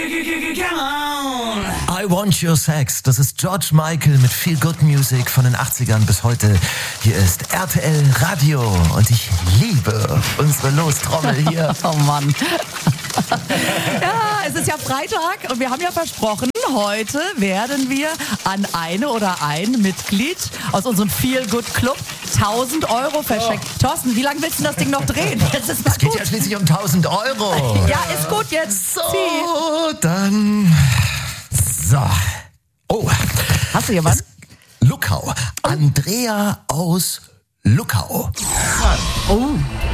I Want Your Sex. Das ist George Michael mit Feel Good Music von den 80ern bis heute. Hier ist RTL Radio und ich liebe unsere Lostrommel hier. Oh Mann. Ja, es ist ja Freitag und wir haben ja versprochen, heute werden wir an eine oder ein Mitglied aus unserem Feel Good Club 1.000 Euro verschenken. Thorsten, wie lange willst du das Ding noch drehen? Jetzt ist mal Es geht gut. ja schließlich um 1.000 Euro. Ja, ist gut jetzt. So, Zieh. dann... So. Oh. Hast du jemanden? Luckau. Andrea aus Luckau. Oh.